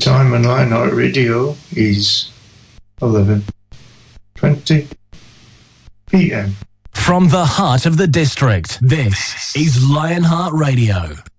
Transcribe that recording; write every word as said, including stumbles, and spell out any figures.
time on Lionheart Radio is eleven twenty p m. From the heart of the district, this is Lionheart Radio.